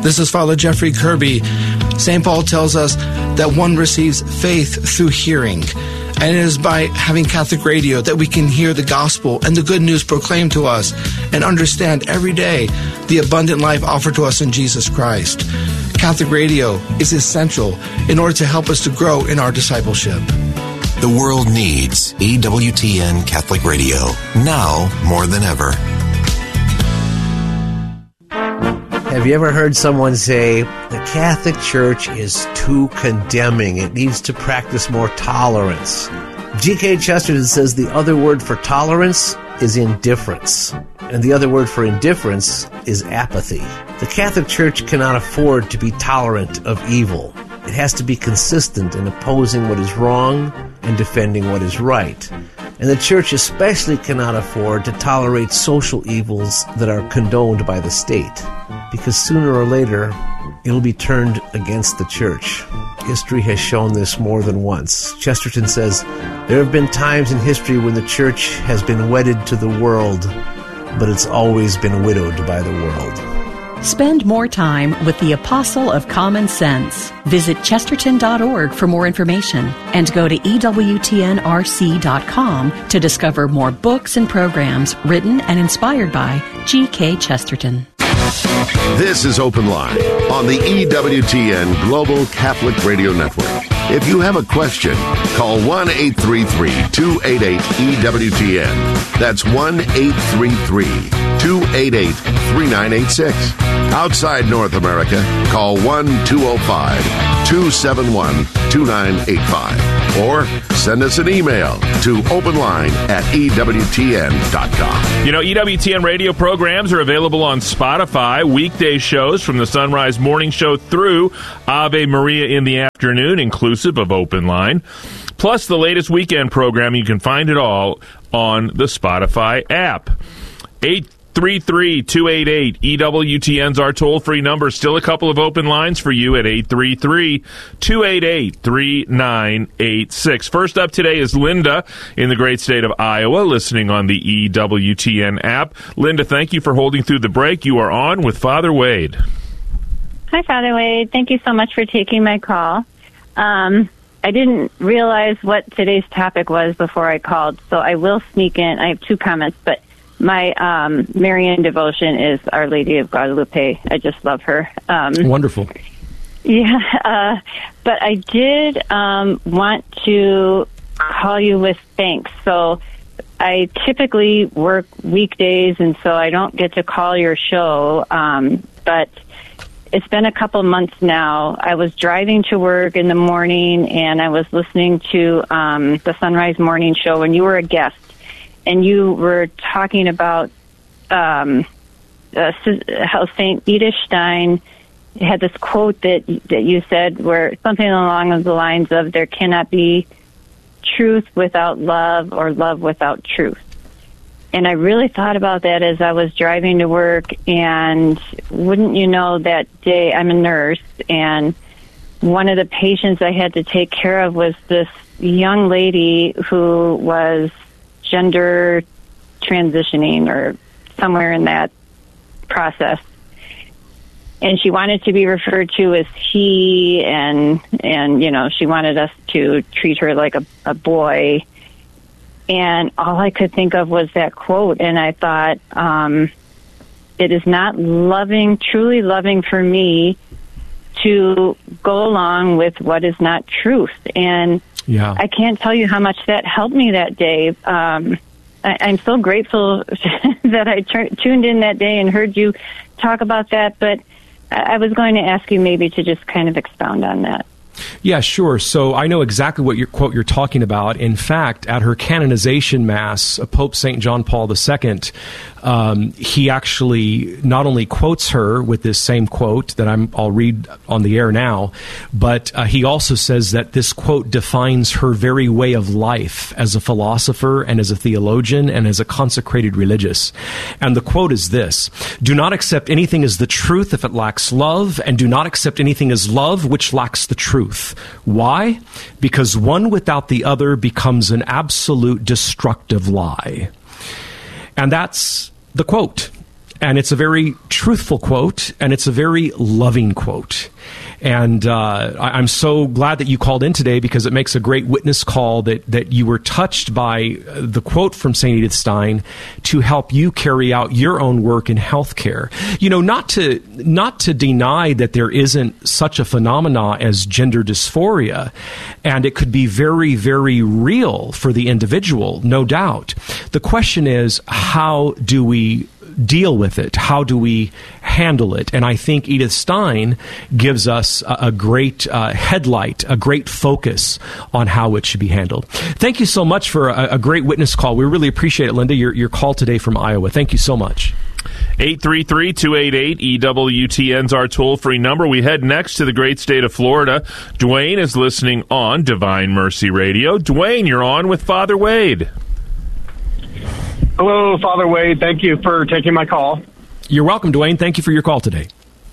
This is Father Jeffrey Kirby. St. Paul tells us that one receives faith through hearing. And it is by having Catholic radio that we can hear the gospel and the good news proclaimed to us and understand every day the abundant life offered to us in Jesus Christ. Catholic radio is essential in order to help us to grow in our discipleship. The world needs EWTN Catholic Radio now more than ever. Have you ever heard someone say, the Catholic Church is too condemning, it needs to practice more tolerance? G.K. Chesterton says the other word for tolerance is indifference, and the other word for indifference is apathy. The Catholic Church cannot afford to be tolerant of evil. It has to be consistent in opposing what is wrong and defending what is right. And the Church especially cannot afford to tolerate social evils that are condoned by the state, because sooner or later, it'll be turned against the Church. History has shown this more than once. Chesterton says, there have been times in history when the Church has been wedded to the world, but it's always been widowed by the world. Spend more time with the Apostle of Common Sense. Visit chesterton.org for more information and go to EWTNRC.com to discover more books and programs written and inspired by G.K. Chesterton. This is Open Line on the EWTN Global Catholic Radio Network. If you have a question, call 1-833-288-EWTN. That's 1-833-288-3986. Outside North America, call 1-205-271-2985. Or send us an email to openline@EWTN.com. You know, EWTN radio programs are available on Spotify. Weekday shows from the Sunrise Morning Show through Ave Maria in the afternoon, inclusive of Open Line. Plus the latest weekend programming. You can find it all on the Spotify app. 833-288-EWTN's our toll-free number. Still a couple of open lines for you at 833-288-3986. First up today is Linda in the great state of Iowa, listening on the EWTN app. Linda, thank you for holding through the break. You are on with Father Wade. Hi, Father Wade. Thank you so much for taking my call. I didn't realize what today's topic was before I called, so I will sneak in. I have two comments, but my Marian devotion is Our Lady of Guadalupe. I just love her. Wonderful. Yeah, but I did want to call you with thanks. So I typically work weekdays, and so I don't get to call your show, but it's been a couple months now. I was driving to work in the morning, and I was listening to the Sunrise Morning Show when you were a guest. And you were talking about how St. Edith Stein had this quote that you said where something along the lines of there cannot be truth without love or love without truth. And I really thought about that as I was driving to work. And wouldn't you know, that day I'm a nurse, and one of the patients I had to take care of was this young lady who was gender transitioning or somewhere in that process. And she wanted to be referred to as he, and you know, she wanted us to treat her like a boy. And all I could think of was that quote, and I thought, it is not loving, truly loving for me to go along with what is not truth. And yeah, I can't tell you how much that helped me that day. I'm so grateful that I tuned in that day and heard you talk about that, but I was going to ask you maybe to just kind of expound on that. Yeah, sure. So I know exactly what quote you're talking about. In fact, at her canonization mass, Pope St. John Paul II, he actually not only quotes her with this same quote that I'll read on the air now, but he also says that this quote defines her very way of life as a philosopher and as a theologian and as a consecrated religious. And the quote is this: "Do not accept anything as the truth if it lacks love, and do not accept anything as love which lacks the truth. Why? Because one without the other becomes an absolute destructive lie." And that's the quote. And it's a very truthful quote, and it's a very loving quote. And I'm so glad that you called in today, because it makes a great witness call that you were touched by the quote from St. Edith Stein to help you carry out your own work in healthcare. You know, not to deny that there isn't such a phenomena as gender dysphoria, and it could be very, very real for the individual, no doubt. The question is, how do we deal with it? How do we handle it? And I think Edith Stein gives us a great headlight, a great focus on how it should be handled. Thank you so much for a great witness call. We really appreciate it, Linda, your call today from Iowa. Thank you so much. 833-288-EWTN's our toll-free number. We head next to the great state of Florida. Dwayne is listening on Divine Mercy Radio. Dwayne, you're on with Father Wade. Hello, Father Wade. Thank you for taking my call. You're welcome, Dwayne. Thank you for your call today.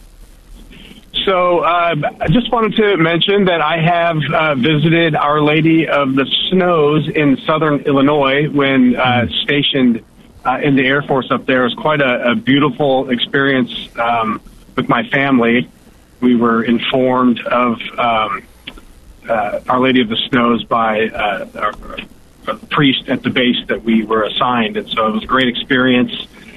So I just wanted to mention that I have visited Our Lady of the Snows in southern Illinois when stationed in the Air Force up there. It was quite a beautiful experience with my family. We were informed of Our Lady of the Snows by our priest at the base that we were assigned, and so it was a great experience.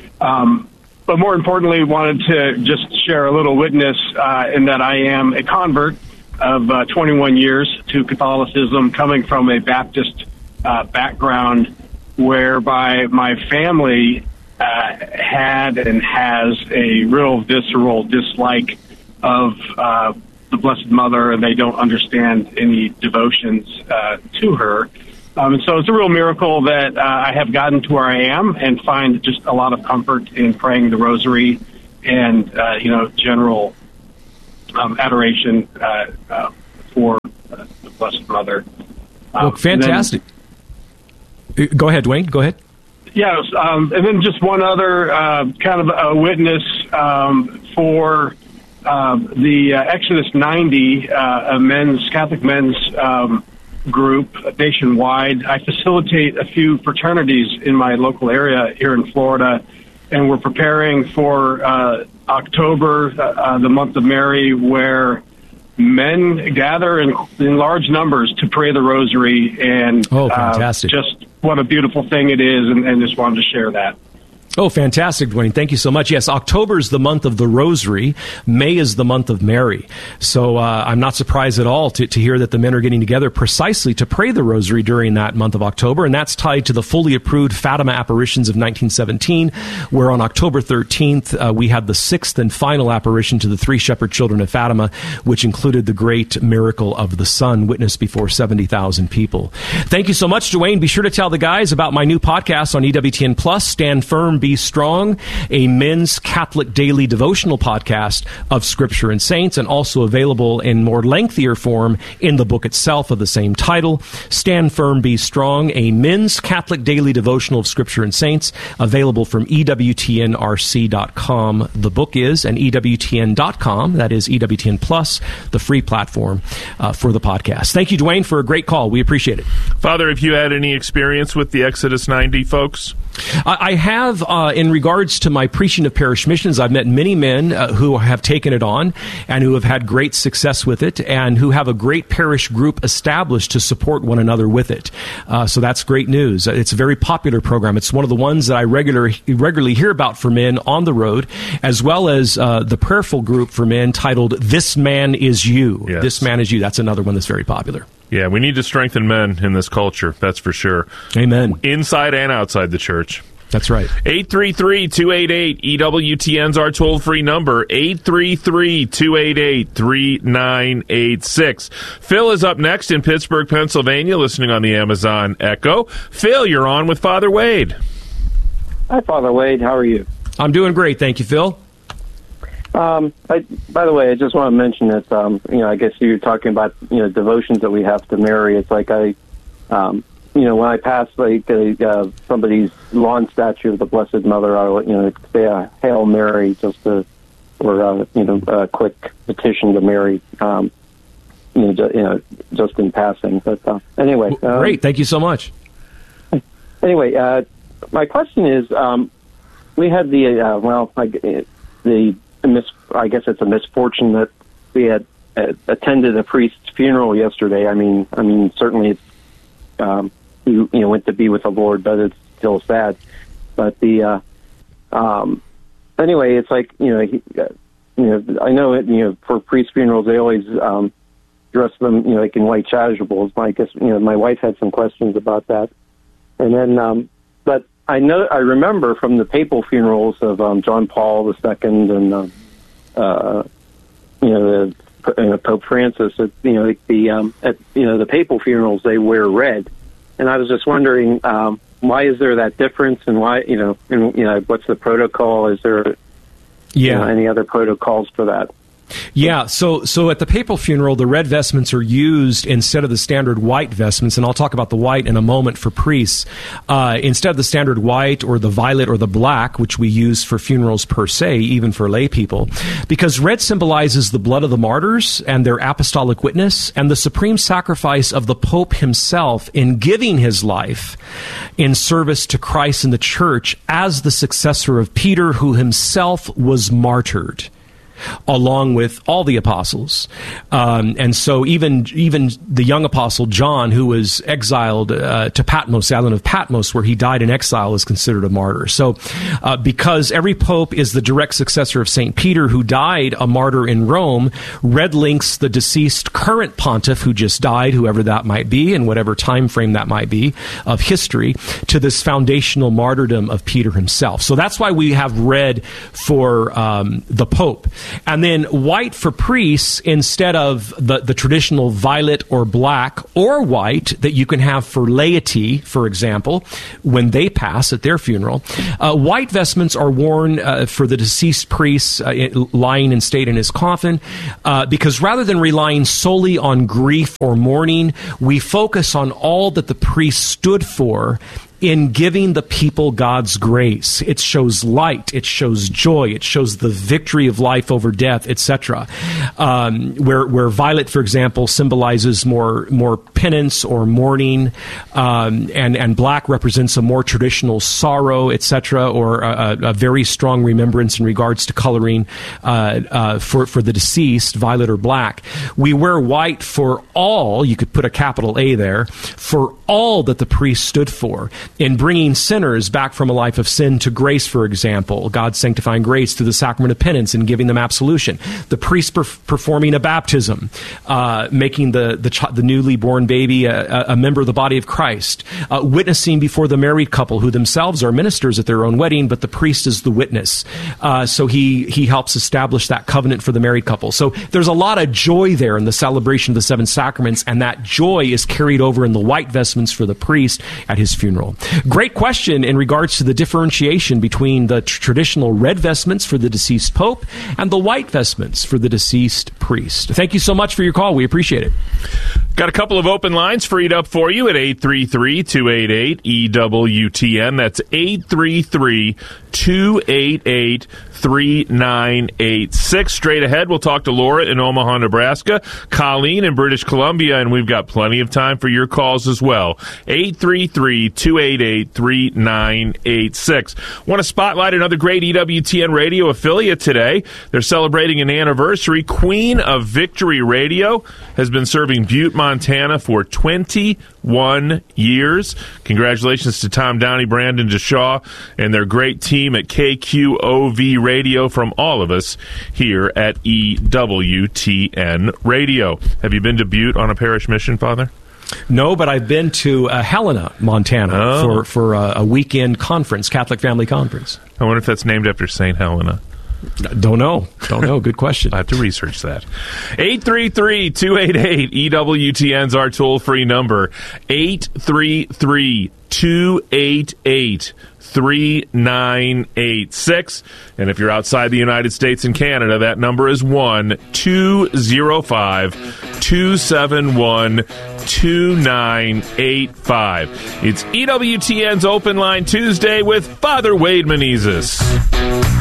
But more importantly, wanted to just share a little witness in that I am a convert of 21 years to Catholicism, coming from a Baptist background, whereby my family had and has a real visceral dislike of the Blessed Mother, and they don't understand any devotions to her. And so it's a real miracle that I have gotten to where I am and find just a lot of comfort in praying the Rosary and, general adoration for the Blessed Mother. Well, fantastic. Go ahead, Dwayne. Go ahead. Yes, and then just one other kind of a witness for the Exodus 90, a Catholic men's group nationwide. I facilitate a few fraternities in my local area here in Florida, and we're preparing for October, the month of Mary, where men gather in large numbers to pray the Rosary, and fantastic. Just what a beautiful thing it is, and just wanted to share that. Oh, fantastic, Dwayne. Thank you so much. Yes, October is the month of the Rosary. May is the month of Mary. So I'm not surprised at all to hear that the men are getting together precisely to pray the Rosary during that month of October. And that's tied to the fully approved Fatima apparitions of 1917, where on October 13th, we had the sixth and final apparition to the three shepherd children of Fatima, which included the great miracle of the sun witnessed before 70,000 people. Thank you so much, Dwayne. Be sure to tell the guys about my new podcast on EWTN Plus, Stand Firm, Be Strong, a men's Catholic daily devotional podcast of Scripture and Saints, and also available in more lengthier form in the book itself of the same title, Stand Firm, Be Strong, a men's Catholic daily devotional of Scripture and Saints, available from EWTNRC.com. The book is, and EWTN.com, that is EWTN Plus, the free platform for the podcast. Thank you, Dwayne, for a great call. We appreciate it. Father, have you had any experience with the Exodus 90 folks? I have, in regards to my preaching of parish missions, I've met many men who have taken it on and who have had great success with it and who have a great parish group established to support one another with it. So that's great news. It's a very popular program. It's one of the ones that I regularly hear about for men on the road, as well as the prayerful group for men titled This Man Is You. Yes. This Man Is You. That's another one that's very popular. Yeah, we need to strengthen men in this culture, that's for sure. Amen. Inside and outside the church. That's right. 833-288-EWTN's our toll-free number, 833-288-3986. Phil is up next in Pittsburgh, Pennsylvania, listening on the Amazon Echo. Phil, you're on with Father Wade. Hi, Father Wade. How are you? I'm doing great. Thank you, Phil. By the way, I just want to mention that, I guess you're talking about, devotions that we have to Mary. It's like when I pass somebody's lawn statue of the Blessed Mother, I'll say a Hail Mary just a quick petition to Mary, just in passing. But anyway, great. Thank you so much. Anyway, my question is, we had I guess it's a misfortune that we had attended a priest's funeral yesterday. I mean, certainly it's, he went to be with the Lord, but it's still sad. But anyway, it's like, I know it, for priest funerals, they always, dress them, like in white chasubles. I guess, my wife had some questions about that. And then, but I remember from the papal funerals of, John Paul II and, Pope Francis, that, the papal funerals, they wear red. And I was just wondering, why is there that difference, and why, what's the protocol? Is there any other protocols for that? Yeah, so at the papal funeral, the red vestments are used instead of the standard white vestments, and I'll talk about the white in a moment for priests. Instead of the standard white or the violet or the black, which we use for funerals per se, even for lay people, because red symbolizes the blood of the martyrs and their apostolic witness and the supreme sacrifice of the Pope himself in giving his life in service to Christ and the Church as the successor of Peter, who himself was martyred along with all the apostles. And so even the young apostle John, who was exiled to Patmos, the island of Patmos, where he died in exile, is considered a martyr. So because every pope is the direct successor of St. Peter, who died a martyr in Rome, red links the deceased current pontiff who just died, whoever that might be, and whatever time frame that might be of history, to this foundational martyrdom of Peter himself. So that's why we have red for the pope. And then white for priests instead of the traditional violet or black or white that you can have for laity, for example, when they pass at their funeral. White vestments are worn for the deceased priest lying in state in his coffin, because rather than relying solely on grief or mourning, we focus on all that the priest stood for in giving the people God's grace. It shows light, it shows joy, it shows the victory of life over death, etc. Where violet, for example, symbolizes more penance or mourning, and black represents a more traditional sorrow, etc., or a very strong remembrance in regards to coloring for the deceased, violet or black. We wear white for all, you could put a capital A there, for all that the priest stood for, in bringing sinners back from a life of sin to grace, for example, God's sanctifying grace through the sacrament of penance and giving them absolution. The priest performing a baptism, making the newly born baby a member of the body of Christ, witnessing before the married couple who themselves are ministers at their own wedding, but the priest is the witness. So he helps establish that covenant for the married couple. So there's a lot of joy there in the celebration of the seven sacraments, and that joy is carried over in the white vestments for the priest at his funeral. Great question in regards to the differentiation between the traditional red vestments for the deceased pope and the white vestments for the deceased priest. Thank you so much for your call. We appreciate it. Got a couple of open lines freed up for you at 833-288-EWTN. That's 833-288-3986. Straight ahead, we'll talk to Laura in Omaha, Nebraska, Colleen in British Columbia, and we've got plenty of time for your calls as well. 833-288-3986. Want to spotlight another great EWTN radio affiliate today. They're celebrating an anniversary. Queen of Victory Radio has been serving Butte, Montana for 21 years. Congratulations to Tom Downey, Brandon DeShaw, and their great team at KQOV Radio from all of us here at EWTN Radio. Have you been to Butte on a parish mission, Father? No, but I've been to Helena, Montana for a weekend conference, Catholic Family Conference. I wonder if that's named after St. Helena. Don't know. Good question. I have to research that. 833-288-EWTN's our toll-free number. 833-288-3986. And if you're outside the United States and Canada, that number is 1-205-271-2985. It's EWTN's Open Line Tuesday with Father Wade Menezes.